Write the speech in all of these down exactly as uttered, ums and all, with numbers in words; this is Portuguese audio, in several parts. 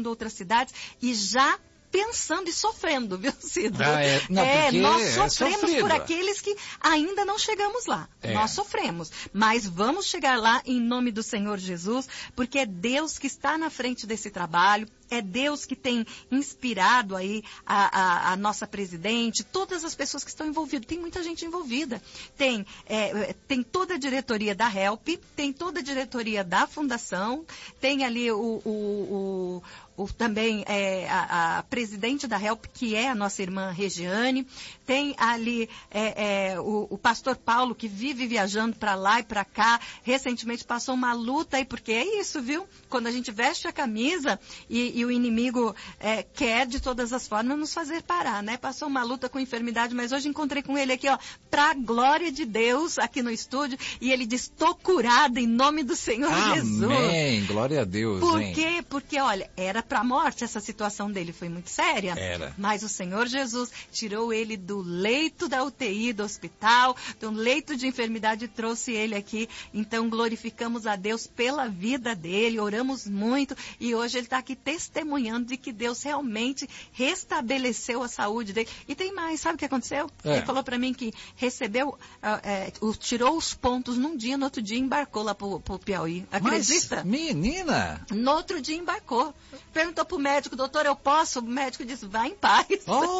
visitando outras cidades e já pensando e sofrendo, viu, Cido? Ah, é, não, é, nós sofremos é por aqueles que ainda não chegamos lá. É. Nós sofremos. Mas vamos chegar lá em nome do Senhor Jesus, porque é Deus que está na frente desse trabalho. É Deus que tem inspirado aí a, a, a nossa presidente, todas as pessoas que estão envolvidas. Tem muita gente envolvida. Tem, é, tem toda a diretoria da HELP, tem toda a diretoria da Fundação, tem ali o, o, o, o também é, a, a presidente da HELP, que é a nossa irmã Regiane, tem ali é, é, o, o pastor Paulo, que vive viajando para lá e para cá. Recentemente passou uma luta aí, porque é isso, viu? Quando a gente veste a camisa e, e o inimigo é, quer de todas as formas nos fazer parar, né? Passou uma luta com enfermidade, mas hoje encontrei com ele aqui, ó, pra glória de Deus, aqui no estúdio, e ele diz, tô curado em nome do Senhor Amém. Jesus. Amém, glória a Deus. Por hein? quê? Porque, olha, era pra morte, essa situação dele foi muito séria, era. Mas o Senhor Jesus tirou ele do leito da U T I, do hospital, do leito de enfermidade, e trouxe ele aqui. Então, glorificamos a Deus pela vida dele, oramos muito, e hoje ele está aqui testemunhando de que Deus realmente restabeleceu a saúde dele. E tem mais, sabe o que aconteceu? É. Ele falou para mim que recebeu, uh, é, o, tirou os pontos num dia, no outro dia embarcou lá pro, pro Piauí. Acredita? Mas, menina! No outro dia embarcou. Perguntou pro médico, doutor, eu posso? O médico disse, vai em paz.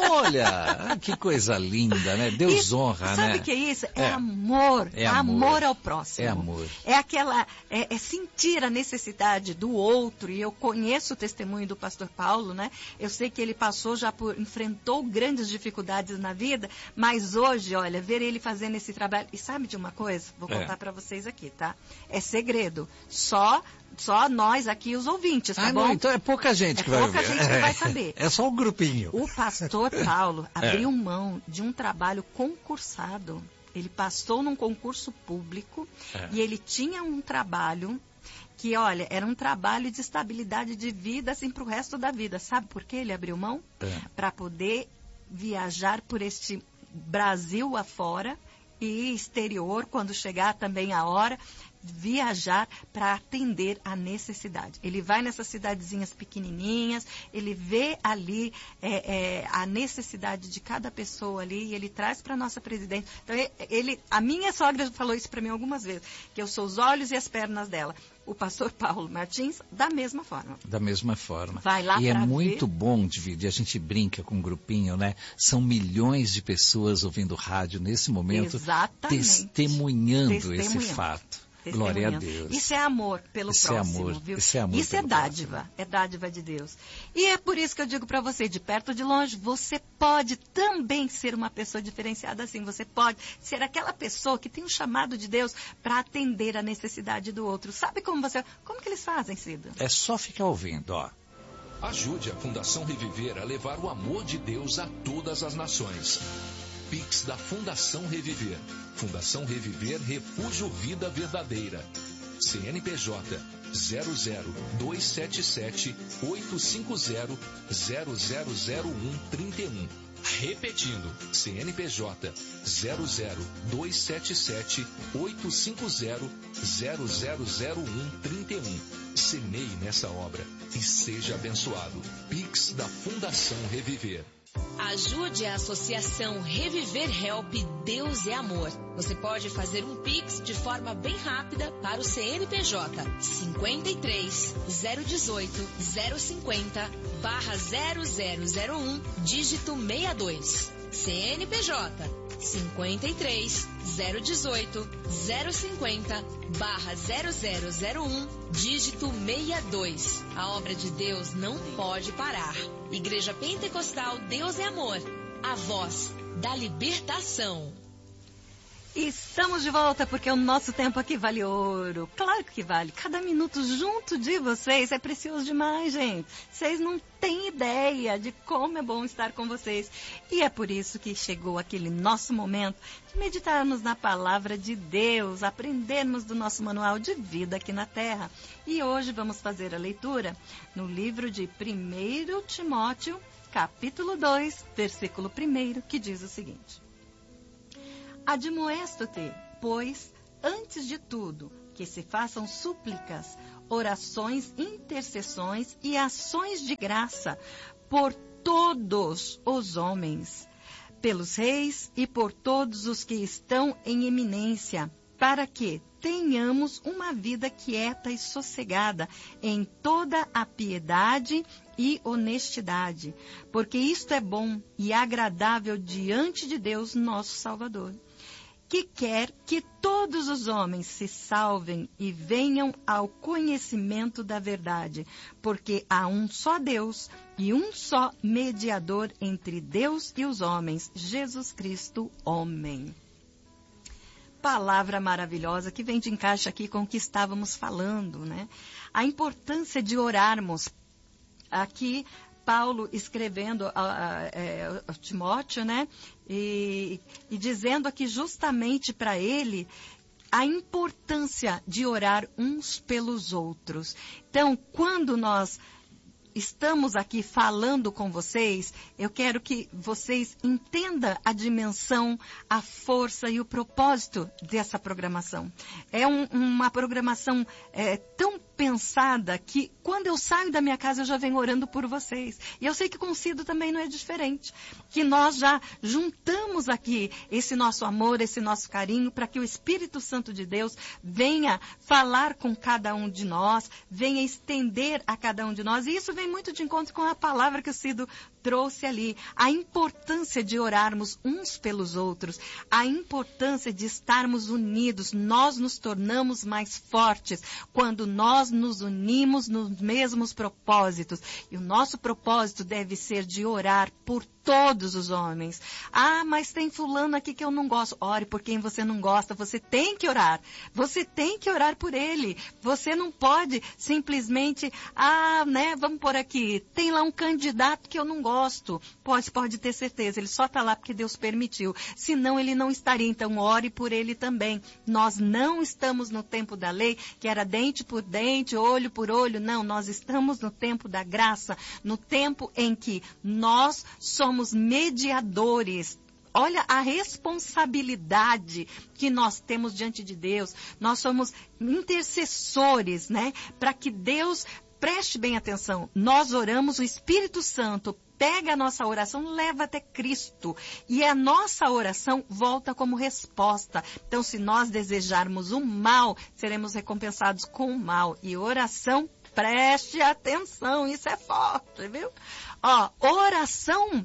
Olha, que coisa linda, né? Deus isso, honra, sabe né? Sabe o que é isso? É, é. amor. É amor. Amor ao próximo. É amor. É aquela, é, é sentir a necessidade do outro. E eu conheço o testemunho do pastor Paulo, né? Eu sei que ele passou já por, enfrentou grandes dificuldades na vida, mas hoje, olha, ver ele fazendo esse trabalho. E sabe de uma coisa? Vou contar é. para vocês aqui, tá? É segredo. Só Só nós aqui, os ouvintes, tá ah, bom? Não, então é pouca gente é que vai ver. É pouca gente que vai saber. É só um grupinho. O pastor Paulo abriu é. mão de um trabalho concursado. Ele passou num concurso público é. e ele tinha um trabalho que, olha, era um trabalho de estabilidade de vida, assim, pro resto da vida. Sabe por que ele abriu mão? É. Para poder viajar por este Brasil afora e exterior, quando chegar também a hora, viajar para atender a necessidade. Ele vai nessas cidadezinhas pequenininhas, ele vê ali é, é, a necessidade de cada pessoa ali e ele traz para a nossa presidente. Então, ele, a minha sogra falou isso para mim algumas vezes, que eu sou os olhos e as pernas dela. O pastor Paulo Martins, da mesma forma. Da mesma forma. Vai lá e é ver. muito bom dividir, a gente brinca com um grupinho, né? São milhões de pessoas ouvindo rádio nesse momento, Exatamente. Testemunhando, Testemunhando esse fato. Glória a Deus. Isso é amor pelo isso próximo, é amor, viu? Isso é, amor isso é dádiva, próximo. é dádiva de Deus. E é por isso que eu digo para você, de perto ou de longe, você pode também ser uma pessoa diferenciada assim. Você pode ser aquela pessoa que tem um chamado de Deus para atender a necessidade do outro. Sabe como você... Como que eles fazem, Cido? É só ficar ouvindo, ó. Ajude a Fundação Reviver a levar o amor de Deus a todas as nações. Pix da Fundação Reviver. Fundação Reviver Refúgio Vida Verdadeira. C N P J zero zero dois sete sete oito cinco zero zero zero zero um três um. Repetindo, C N P J zero zero dois sete sete oito cinco zero zero zero zero um três um. Semeie nessa obra e seja abençoado. Pix da Fundação Reviver. Ajude a Associação Reviver Help Deus é Amor. Você pode fazer um Pix de forma bem rápida para o C N P J cinquenta e três, zero dezoito, zero cinquenta, barra zero zero zero um, dígito sessenta e dois. C N P J cinquenta e três, zero dezoito, zero cinquenta, barra zero zero zero um, dígito sessenta e dois. A obra de Deus não pode parar. Igreja Pentecostal Deus é Amor, a voz da libertação. Estamos de volta porque o nosso tempo aqui vale ouro. Claro que vale. Cada minuto junto de vocês é precioso demais, gente. Vocês não têm ideia de como é bom estar com vocês. E é por isso que chegou aquele nosso momento de meditarmos na palavra de Deus, aprendermos do nosso manual de vida aqui na Terra. E hoje vamos fazer a leitura no livro de primeiro Timóteo, capítulo dois, versículo um, que diz o seguinte: Admoesto-te, pois, antes de tudo, que se façam súplicas, orações, intercessões e ações de graça por todos os homens, pelos reis e por todos os que estão em eminência, para que tenhamos uma vida quieta e sossegada em toda a piedade e honestidade, porque isto é bom e agradável diante de Deus, nosso Salvador, que quer que todos os homens se salvem e venham ao conhecimento da verdade, porque há um só Deus e um só mediador entre Deus e os homens, Jesus Cristo, homem. Palavra maravilhosa que vem de encaixe aqui com o que estávamos falando, né? A importância de orarmos. Aqui, Paulo escrevendo a, a, a, a Timóteo, né? E, e dizendo aqui justamente para ele a importância de orar uns pelos outros. Então, quando nós estamos aqui falando com vocês, eu quero que vocês entendam a dimensão, a força e o propósito dessa programação. É um, uma programação é, tão pensada que quando eu saio da minha casa eu já venho orando por vocês. E eu sei que com o Cido também não é diferente. Que nós já juntamos aqui esse nosso amor, esse nosso carinho, para que o Espírito Santo de Deus venha falar com cada um de nós, venha estender a cada um de nós. E isso vem muito de encontro com a palavra que o Cido trouxe ali. A importância de orarmos uns pelos outros, a importância de estarmos unidos. Nós nos tornamos mais fortes quando nós nos unimos nos mesmos propósitos. E o nosso propósito deve ser de orar por todos os homens. Ah, mas tem fulano aqui que eu não gosto. Ore por quem você não gosta. Você tem que orar. Você tem que orar por ele. Você não pode simplesmente, ah, né, vamos por aqui, tem lá um candidato que eu não gosto. Pode, pode ter certeza. Ele só está lá porque Deus permitiu. Senão ele não estaria. Então ore por ele também. Nós não estamos no tempo da lei, que era dente por dente, olho por olho. Não, nós estamos no tempo da graça, no tempo em que nós somos mediadores. Olha a responsabilidade que nós temos diante de Deus. Nós somos intercessores, né? Para que Deus preste bem atenção. Nós oramos, o Espírito Santo pega a nossa oração, leva até Cristo. E a nossa oração volta como resposta. Então, se nós desejarmos o mal, seremos recompensados com o mal. E oração, preste atenção, isso é forte, viu? Ó, oração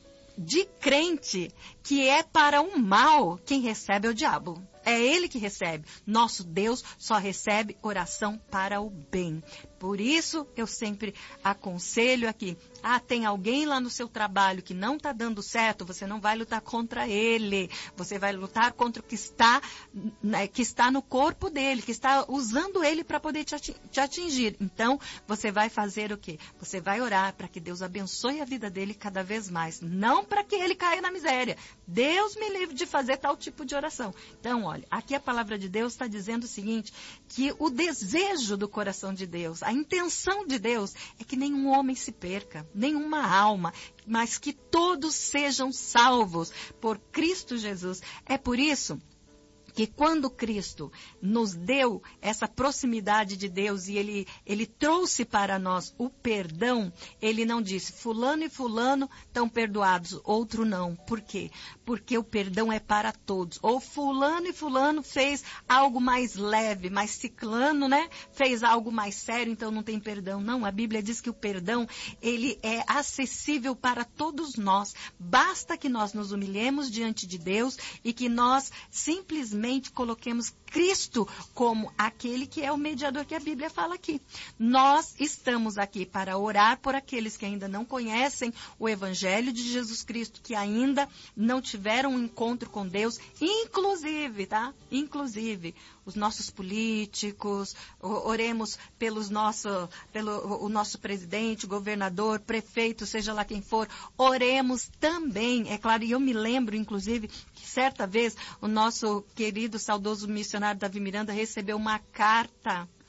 de crente que é para o mal, quem recebe é o diabo. É ele que recebe. Nosso Deus só recebe oração para o bem. Por isso, eu sempre aconselho aqui, ah, tem alguém lá no seu trabalho que não está dando certo, você não vai lutar contra ele. Você vai lutar contra o que está, né, que está no corpo dele, que está usando ele para poder te atingir. Então, você vai fazer o quê? Você vai orar para que Deus abençoe a vida dele cada vez mais. Não para que ele caia na miséria. Deus me livre de fazer tal tipo de oração. Então, olha, aqui a palavra de Deus está dizendo o seguinte, que o desejo do coração de Deus, a intenção de Deus é que nenhum homem se perca, nenhuma alma, mas que todos sejam salvos por Cristo Jesus. É por isso que quando Cristo nos deu essa proximidade de Deus e Ele, Ele trouxe para nós o perdão, Ele não disse, fulano e fulano estão perdoados, outro não. Por quê? Porque o perdão é para todos. Ou fulano e fulano fez algo mais leve, mas ciclano, né? Fez algo mais sério, então não tem perdão. Não, a Bíblia diz que o perdão, ele é acessível para todos nós. Basta que nós nos humilhemos diante de Deus e que nós simplesmente coloquemos Cristo como aquele que é o mediador que a Bíblia fala aqui. Nós estamos aqui para orar por aqueles que ainda não conhecem o Evangelho de Jesus Cristo, que ainda não tiveram um encontro com Deus, inclusive, tá? Inclusive, os nossos políticos, oremos pelos nosso, pelo o nosso presidente, governador, prefeito, seja lá quem for, oremos também, é claro, e eu me lembro, inclusive, que certa vez o nosso querido, saudoso missionário Davi Miranda recebeu uma carta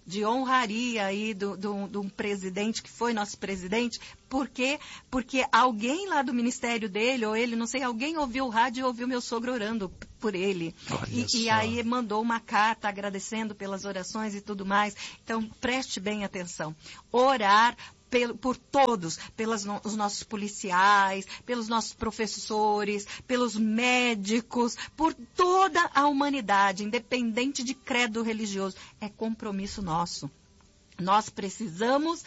de honraria aí do, do, do um presidente que foi nosso presidente. Por quê? Porque alguém lá do ministério dele, ou ele, não sei, alguém ouviu o rádio e ouviu meu sogro orando por ele. E, e aí mandou uma carta agradecendo pelas orações e tudo mais. Então, preste bem atenção. Orar por todos, pelos no, os nossos policiais, pelos nossos professores, pelos médicos, por toda a humanidade, independente de credo religioso. É compromisso nosso. Nós precisamos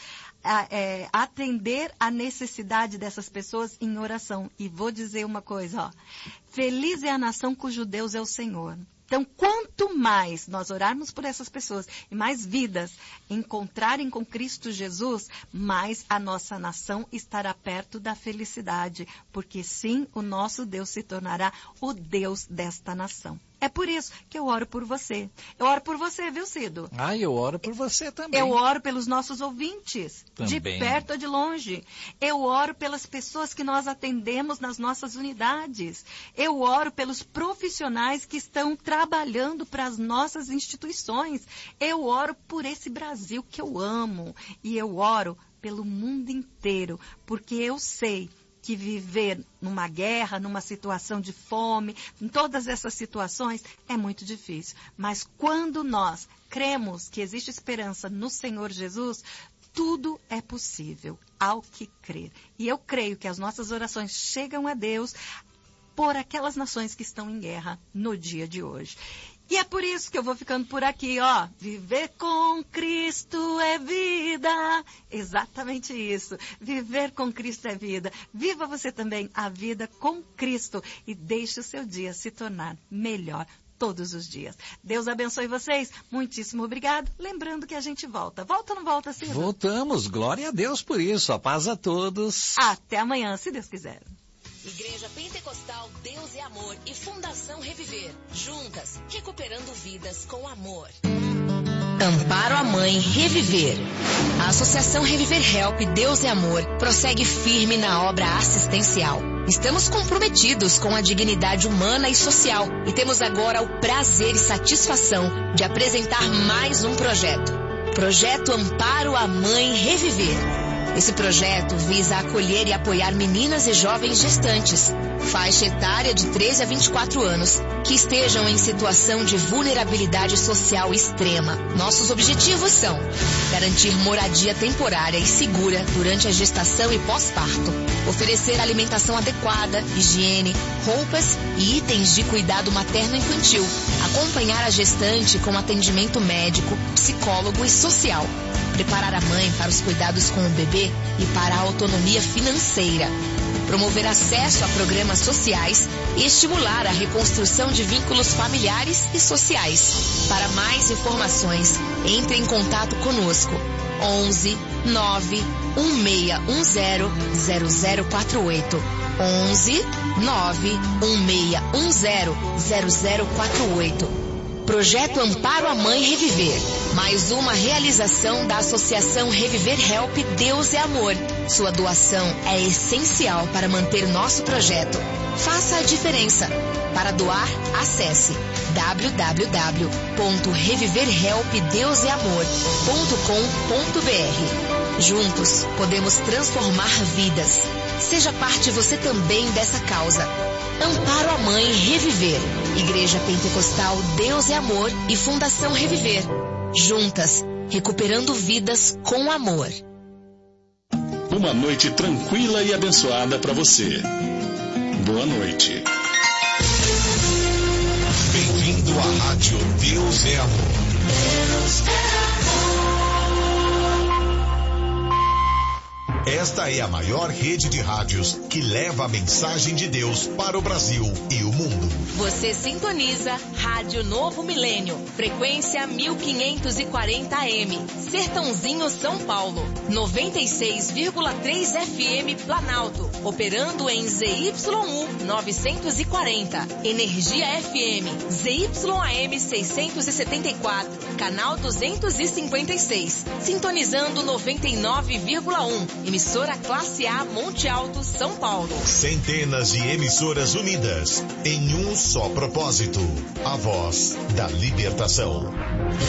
é, atender a necessidade dessas pessoas em oração. E vou dizer uma coisa, ó. Feliz é a nação cujo Deus é o Senhor. Então, quanto mais nós orarmos por essas pessoas e mais vidas encontrarem com Cristo Jesus, mais a nossa nação estará perto da felicidade. Porque sim, o nosso Deus se tornará o Deus desta nação. É por isso que eu oro por você. Eu oro por você, viu, Cido? Ah, eu oro por você também. Eu oro pelos nossos ouvintes, também. De perto ou de longe. Eu oro pelas pessoas que nós atendemos nas nossas unidades. Eu oro pelos profissionais que estão trabalhando para as nossas instituições. Eu oro por esse Brasil que eu amo. E eu oro pelo mundo inteiro, porque eu sei que viver numa guerra, numa situação de fome, em todas essas situações, é muito difícil. Mas quando nós cremos que existe esperança no Senhor Jesus, tudo é possível ao que crer. E eu creio que as nossas orações chegam a Deus por aquelas nações que estão em guerra no dia de hoje. E é por isso que eu vou ficando por aqui, ó. Viver com Cristo é vida. Exatamente isso. Viver com Cristo é vida. Viva você também a vida com Cristo e deixe o seu dia se tornar melhor todos os dias. Deus abençoe vocês. Muitíssimo obrigado. Lembrando que a gente volta. Volta ou não volta, Cida? Voltamos. Glória a Deus por isso. A paz a todos. Até amanhã, se Deus quiser. Igreja Pentecostal Deus é Amor e Fundação Reviver. Juntas, recuperando vidas com amor. Amparo à Mãe Reviver. A Associação Reviver Help Deus é Amor prossegue firme na obra assistencial. Estamos comprometidos com a dignidade humana e social e temos agora o prazer e satisfação de apresentar mais um projeto. Projeto Amparo à Mãe Reviver. Esse projeto visa acolher e apoiar meninas e jovens gestantes, faixa etária de treze a vinte e quatro anos, que estejam em situação de vulnerabilidade social extrema. Nossos objetivos são garantir moradia temporária e segura durante a gestação e pós-parto, oferecer alimentação adequada, higiene, roupas e itens de cuidado materno-infantil, acompanhar a gestante com atendimento médico, psicólogo e social, preparar a mãe para os cuidados com o bebê e para a autonomia financeira, promover acesso a programas sociais e estimular a reconstrução de vínculos familiares e sociais. Para mais informações, entre em contato conosco. onze nove um seis um zero zero zero quatro oito. onze nove um seis um zero zero zero quatro oito. Projeto Amparo à Mãe Reviver. Mais uma realização da Associação Reviver Help Deus é Amor. Sua doação é essencial para manter nosso projeto. Faça a diferença. Para doar, acesse w w w ponto reviver help deus é amor ponto com ponto b r. Juntos, podemos transformar vidas. Seja parte você também dessa causa. Amparo à Mãe Reviver. Igreja Pentecostal Deus é Amor e Fundação Reviver. Juntas, recuperando vidas com amor. Uma noite tranquila e abençoada para você. Boa noite. Bem-vindo à Rádio Deus é Amor. Deus é Esta é a maior rede de rádios que leva a mensagem de Deus para o Brasil e o mundo. Você sintoniza Rádio Novo Milênio, frequência mil quinhentos e quarenta A M, Sertãozinho, São Paulo, noventa e seis vírgula três F M Planalto, operando em Z Y U novecentos e quarenta, Energia F M, Z Y A M seiscentos e setenta e quatro, canal duzentos e cinquenta e seis, sintonizando noventa e nove vírgula um, emissora Classe A Monte Alto, São Paulo. Centenas de emissoras unidas em um só propósito, a voz da libertação.